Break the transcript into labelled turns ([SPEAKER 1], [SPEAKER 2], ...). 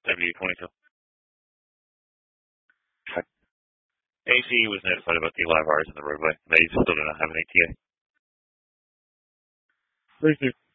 [SPEAKER 1] W22. AC was notified about the live hours in the roadway. They still do not have an ATA.
[SPEAKER 2] Thank you.